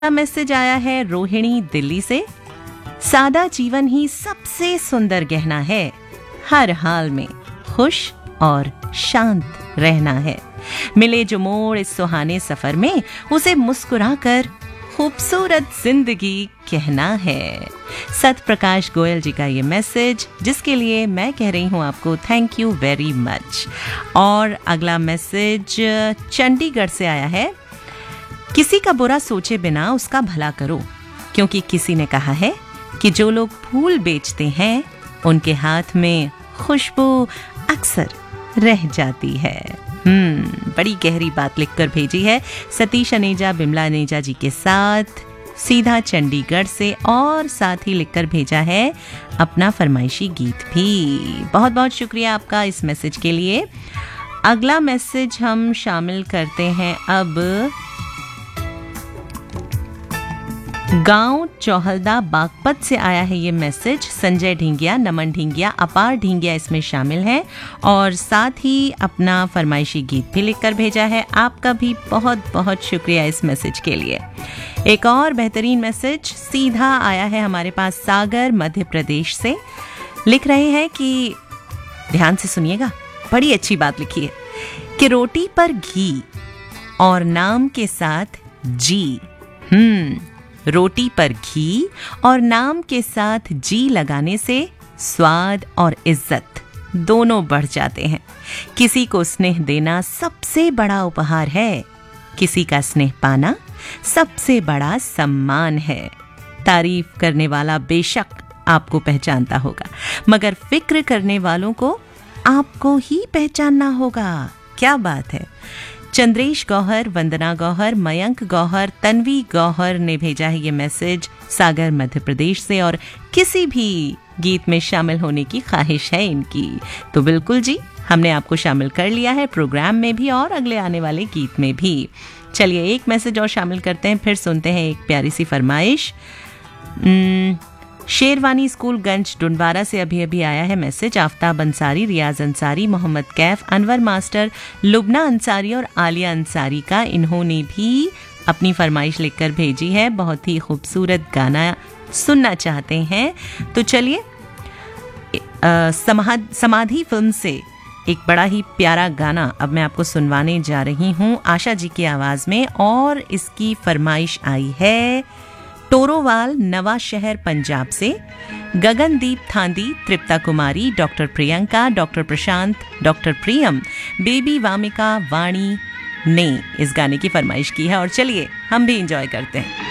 Message आया है रोहिणी दिल्ली से। सादा जीवन ही सबसे सुंदर गहना है, हर हाल में खुश और शांत रहना है। मिले जो मोड़ इस सुहाने सफर में, उसे मुस्कुराकर खूबसूरत जिंदगी कहना है। सत प्रकाश गोयल जी का ये मैसेज, जिसके लिए मैं कह रही हूँ आपको थैंक यू वेरी मच। और अगला मैसेज चंडीगढ़ से आया है। किसी का बुरा सोचे बिना उसका भला करो, क्योंकि किसी ने कहा है कि जो लोग फूल बेचते हैं उनके हाथ में खुशबू अक्सर रह जाती है। बड़ी गहरी बात लिखकर भेजी है सतीश अनेजा बिमला अनेजा जी के साथ, सीधा चंडीगढ़ से, और साथ ही लिखकर भेजा है अपना फरमाइशी गीत भी। बहुत बहुत शुक्रिया आपका इस मैसेज के लिए। अगला मैसेज हम शामिल करते हैं अब। गांव चौहलदा बागपत से आया है ये मैसेज। संजय ढींगिया, नमन ढींगिया, अपार ढींगिया इसमें शामिल हैं, और साथ ही अपना फरमाइशी गीत भी लिखकर भेजा है। आपका भी बहुत बहुत शुक्रिया इस मैसेज के लिए। एक और बेहतरीन मैसेज सीधा आया है हमारे पास सागर मध्य प्रदेश से। लिख रहे हैं कि ध्यान से सुनिएगा, बड़ी अच्छी बात लिखी है कि रोटी पर घी और नाम के साथ जी। रोटी पर घी और नाम के साथ जी लगाने से स्वाद और इज्जत दोनों बढ़ जाते हैं। किसी को स्नेह देना सबसे बड़ा उपहार है, किसी का स्नेह पाना सबसे बड़ा सम्मान है। तारीफ करने वाला बेशक आपको पहचानता होगा, मगर फिक्र करने वालों को आपको ही पहचानना होगा। क्या बात है। चंद्रेश गौहर, वंदना गौहर, मयंक गौहर, तन्वी गौहर ने भेजा है ये मैसेज सागर मध्य प्रदेश से, और किसी भी गीत में शामिल होने की ख्वाहिश है इनकी। तो बिल्कुल जी, हमने आपको शामिल कर लिया है प्रोग्राम में भी और अगले आने वाले गीत में भी। चलिए एक मैसेज और शामिल करते हैं, फिर सुनते हैं एक प्यारी सी फरमाइश। शेरवानी स्कूल गंज डुंडवारा से अभी अभी आया है मैसेज। आफ्ताब अंसारी, रियाज अंसारी, मोहम्मद कैफ, अनवर मास्टर, लुबना अंसारी और आलिया अंसारी का इन्होंने भी अपनी फरमाइश लिखकर भेजी है। बहुत ही खूबसूरत गाना सुनना चाहते हैं, तो चलिए समाधि फिल्म से एक बड़ा ही प्यारा गाना अब मैं आपको सुनवाने जा रही हूँ आशा जी की आवाज में, और इसकी फरमाइश आई है टोरोवाल, नवा शहर, पंजाब से। गगनदीप थांदी, तृप्ता कुमारी, डॉक्टर प्रियंका, डॉक्टर प्रशांत, डॉक्टर प्रियम, बेबी वामिका, वाणी ने इस गाने की फरमाइश की है, और चलिए हम भी एंजॉय करते हैं।